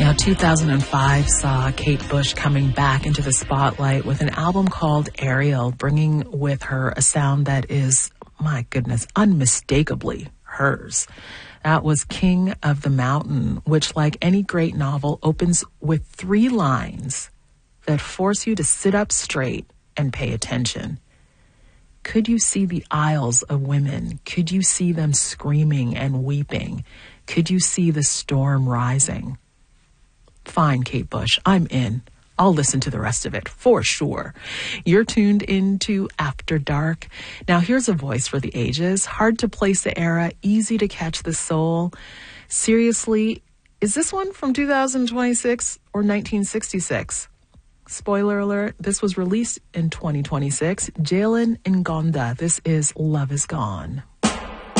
Now, 2005 saw Kate Bush coming back into the spotlight with an album called Ariel, bringing with her a sound that is, my goodness, unmistakably hers. That was King of the Mountain, which, like any great novel, opens with 3 lines that force you to sit up straight and pay attention. Could you see the aisles of women? Could you see them screaming and weeping? Could you see the storm rising? Fine, Kate Bush, I'm in. I'll listen to the rest of it, for sure. You're tuned into After Dark. Now, here's a voice for the ages. Hard to place the era, easy to catch the soul. Seriously, is this one from 2026 or 1966? Spoiler alert, this was released in 2026. Jalen Ngonda. This is Love Is Gone.